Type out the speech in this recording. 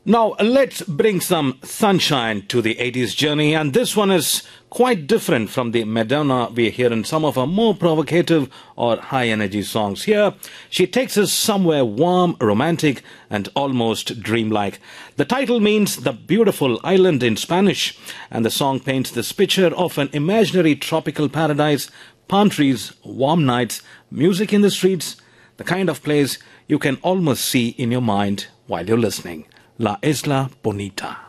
Now, let's bring some sunshine to the 80s journey, and this one is quite different from the Madonna we hear in some of her more provocative or high-energy songs. Here, she takes us somewhere warm, romantic, and almost dreamlike. The title means the beautiful island in Spanish, and the song paints this picture of an imaginary tropical paradise, palm trees, warm nights, music in the streets, the kind of place you can almost see in your mind while you're listening. La Isla Bonita.